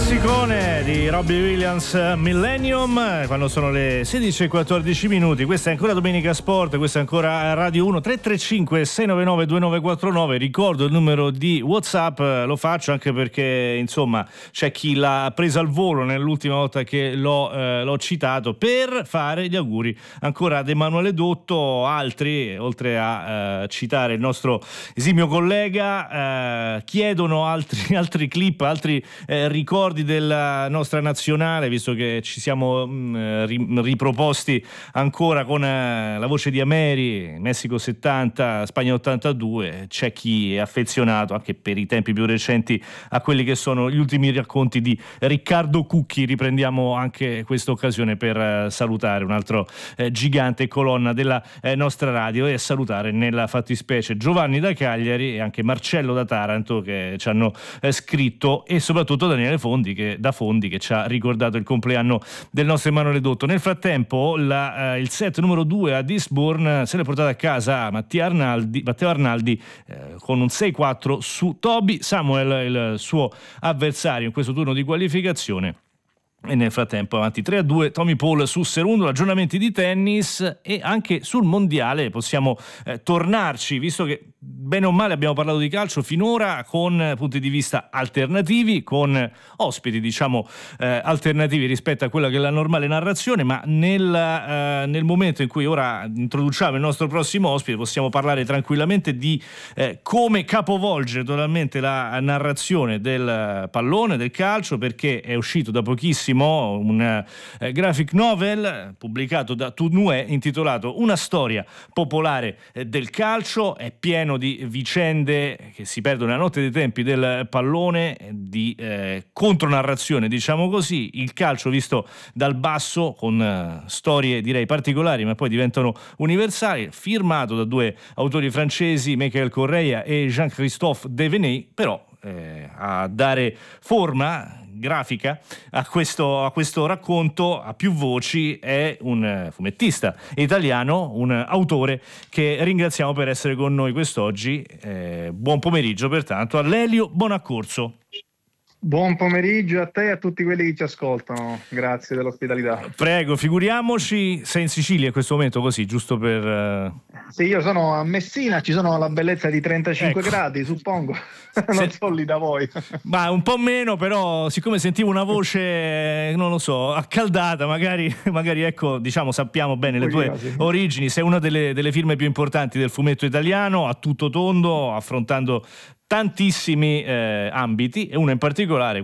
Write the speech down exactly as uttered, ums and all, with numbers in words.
classicone di Robbie Williams, Millennium, quando sono le sedici e quattordici minuti. Questa è ancora Domenica Sport, questa è ancora Radio uno. Tre tre cinque sei nove nove due nove quattro nove. Ricordo il numero di WhatsApp, lo faccio anche perché insomma c'è chi l'ha presa al volo nell'ultima volta che l'ho, eh, l'ho citato, per fare gli auguri ancora ad Emanuele Dotto. Altri, oltre a eh, citare il nostro esimio collega, eh, chiedono altri, altri clip, altri eh, ricordi della nostra nazionale, visto che ci siamo mh, riproposti ancora con eh, la voce di Ameri, Messico settanta, Spagna ottantadue. C'è chi è affezionato anche per i tempi più recenti a quelli che sono gli ultimi racconti di Riccardo Cucchi. Riprendiamo anche questa occasione per eh, salutare un altro eh, gigante colonna della eh, nostra radio, e salutare nella fattispecie Giovanni da Cagliari e anche Marcello da Taranto, che ci hanno eh, scritto, e soprattutto Daniele Fondi che, da Fondi, che ci ha ricordato il compleanno del nostro Emanuele Dotto. Nel frattempo la, eh, il set numero due a Eastbourne se l'è portata a casa Mattia Arnaldi, Matteo Arnaldi eh, con un sei quattro su Toby Samuel, il suo avversario in questo turno di qualificazione. E nel frattempo avanti tre a due Tommy Paul su Serundolo. Aggiornamenti di tennis e anche sul mondiale possiamo eh, tornarci, visto che bene o male abbiamo parlato di calcio finora con punti di vista alternativi, con ospiti diciamo eh, alternativi rispetto a quella che è la normale narrazione, ma nel, eh, nel momento in cui ora introduciamo il nostro prossimo ospite possiamo parlare tranquillamente di eh, come capovolgere totalmente la narrazione del pallone, del calcio, perché è uscito da pochissimo un eh, graphic novel pubblicato da Tournue intitolato Una storia popolare eh, del calcio. È pieno di vicende che si perdono nella notte dei tempi del pallone, di eh, contronarrazione diciamo così, il calcio visto dal basso, con eh, storie direi particolari ma poi diventano universali, firmato da due autori francesi, Michael Correia e Jean-Christophe Deveney. Però eh, a dare forma grafica a questo, a questo racconto a più voci è un fumettista italiano, un autore che ringraziamo per essere con noi quest'oggi. Eh, buon pomeriggio pertanto a Lelio Bonaccorso. Buon pomeriggio a te e a tutti quelli che ci ascoltano, grazie dell'ospitalità. Prego, figuriamoci, sei in Sicilia in questo momento, così giusto per... Uh... Sì, io sono a Messina, ci sono la bellezza di trentacinque ecco. gradi, suppongo, non so lì da voi. Ma un po' meno, però siccome sentivo una voce, non lo so, accaldata, magari, magari ecco, diciamo, sappiamo bene le tue sì. origini, sei una delle, delle firme più importanti del fumetto italiano, a tutto tondo, affrontando tantissimi eh, ambiti, e uno in particolare